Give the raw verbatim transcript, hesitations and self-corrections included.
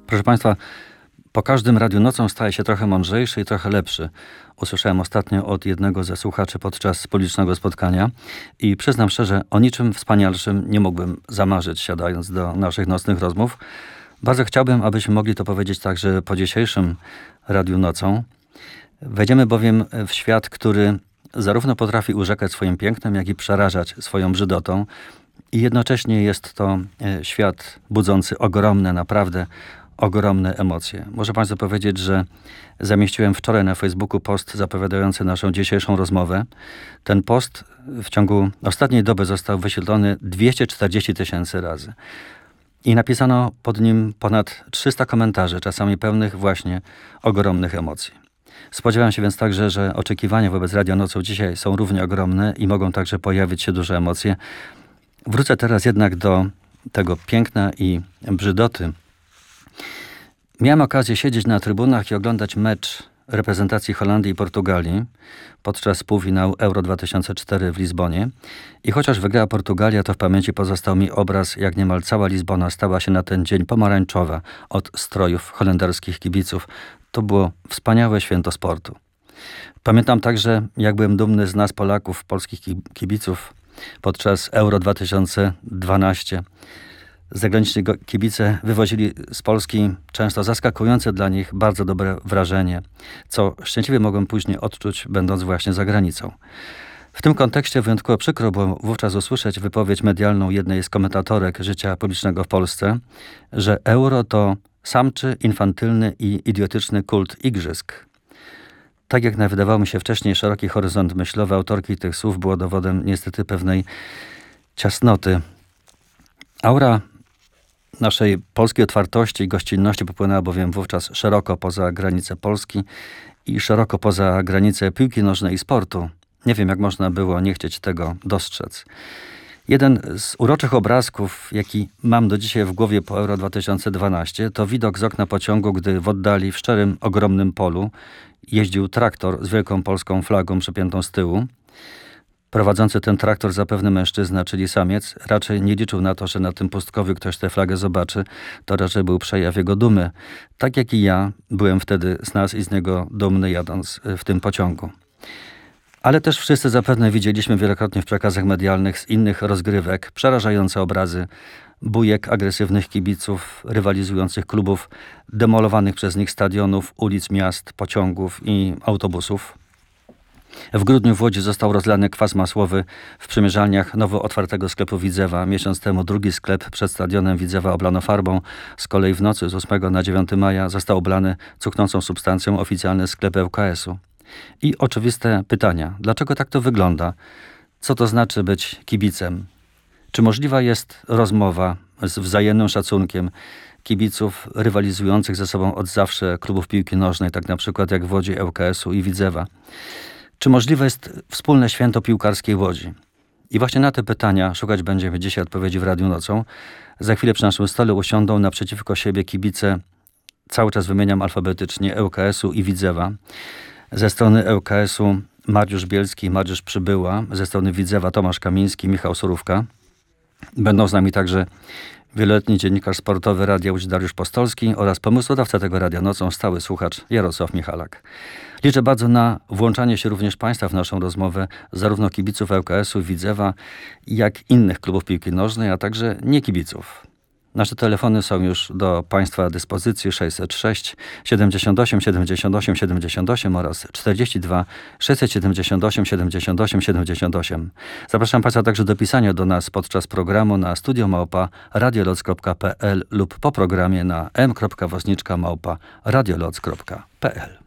Proszę Państwa, po każdym Radiu Nocą staje się trochę mądrzejszy i trochę lepszy. Usłyszałem ostatnio od jednego ze słuchaczy podczas publicznego spotkania i przyznam szczerze, o niczym wspanialszym nie mógłbym zamarzyć, siadając do naszych nocnych rozmów. Bardzo chciałbym, abyśmy mogli to powiedzieć także po dzisiejszym Radiu Nocą. Wejdziemy bowiem w świat, który zarówno potrafi urzekać swoim pięknem, jak i przerażać swoją brzydotą. I jednocześnie jest to świat budzący ogromne, naprawdę ogromne emocje. Muszę Państwu powiedzieć, że zamieściłem wczoraj na Facebooku post zapowiadający naszą dzisiejszą rozmowę. Ten post w ciągu ostatniej doby został wyświetlony dwieście czterdzieści tysięcy razy. I napisano pod nim ponad trzysta komentarzy, czasami pełnych właśnie ogromnych emocji. Spodziewam się więc także, że oczekiwania wobec Radia Nocą dzisiaj są równie ogromne i mogą także pojawić się duże emocje. Wrócę teraz jednak do tego piękna i brzydoty. Miałem okazję siedzieć na trybunach i oglądać mecz reprezentacji Holandii i Portugalii podczas półfinału Euro dwa tysiące cztery w Lizbonie. I chociaż wygrała Portugalia, to w pamięci pozostał mi obraz, jak niemal cała Lizbona stała się na ten dzień pomarańczowa od strojów holenderskich kibiców. To było wspaniałe święto sportu. Pamiętam także, jak byłem dumny z nas Polaków, polskich kibiców podczas Euro dwa tysiące dwanaście. Zagraniczni kibice wywozili z Polski często zaskakujące dla nich bardzo dobre wrażenie, co szczęśliwie mogłem później odczuć, będąc właśnie za granicą. W tym kontekście wyjątkowo przykro było wówczas usłyszeć wypowiedź medialną jednej z komentatorek życia publicznego w Polsce, że euro to samczy, infantylny i idiotyczny kult igrzysk. Tak jak wydawał mi się wcześniej szeroki horyzont myślowy autorki tych słów było dowodem niestety pewnej ciasnoty. Aura naszej polskiej otwartości i gościnności popłynęła bowiem wówczas szeroko poza granice Polski i szeroko poza granice piłki nożnej i sportu. Nie wiem, jak można było nie chcieć tego dostrzec. Jeden z uroczych obrazków, jaki mam do dzisiaj w głowie po Euro dwa tysiące dwanaście, to widok z okna pociągu, gdy w oddali w szczerym, ogromnym polu jeździł traktor z wielką polską flagą przypiętą z tyłu. Prowadzący ten traktor, zapewne mężczyzna, czyli samiec, raczej nie liczył na to, że na tym pustkowiu ktoś tę flagę zobaczy. To raczej był przejaw jego dumy. Tak jak i ja byłem wtedy z nas i z niego dumny, jadąc w tym pociągu. Ale też wszyscy zapewne widzieliśmy wielokrotnie w przekazach medialnych z innych rozgrywek przerażające obrazy bujek agresywnych kibiców, rywalizujących klubów, demolowanych przez nich stadionów, ulic miast, pociągów i autobusów. W grudniu w Łodzi został rozlany kwas masłowy w przymierzalniach nowo otwartego sklepu Widzewa. Miesiąc temu drugi sklep przed stadionem Widzewa oblano farbą. Z kolei w nocy z ósmego na dziewiątego maja został oblany cuchnącą substancją oficjalny sklep L K S u. I oczywiste pytania. Dlaczego tak to wygląda? Co to znaczy być kibicem? Czy możliwa jest rozmowa z wzajemnym szacunkiem kibiców rywalizujących ze sobą od zawsze klubów piłki nożnej, tak na przykład jak w Łodzi L K S u i Widzewa? Czy możliwe jest wspólne święto piłkarskiej Łodzi? I właśnie na te pytania szukać będziemy dzisiaj odpowiedzi w Radiu Nocą. Za chwilę przy naszym stole usiądą naprzeciwko siebie kibice, cały czas wymieniam alfabetycznie, L K S u i Widzewa. Ze strony L K S u Mariusz Bielski, Mariusz Przybyła, ze strony Widzewa Tomasz Kamiński, Michał Surówka. Będą z nami także wieloletni dziennikarz sportowy Radia Łódź Dariusz Postolski oraz pomysłodawca tego Radia Nocą, stały słuchacz Jarosław Michalak. Liczę bardzo na włączanie się również Państwa w naszą rozmowę, zarówno kibiców L K S u, Widzewa, jak innych klubów piłki nożnej, a także nie kibiców. Nasze telefony są już do Państwa dyspozycji sześćset sześć, siedemdziesiąt osiem, siedemdziesiąt osiem, siedemdziesiąt osiem oraz czterdzieści dwa, sześćset siedemdziesiąt osiem, siedemdziesiąt osiem, siedemdziesiąt osiem. Zapraszam Państwa także do pisania do nas podczas programu na studio małpa radioloc kropka p l lub po programie na m kropka wosniczka małpa radioloc kropka p l.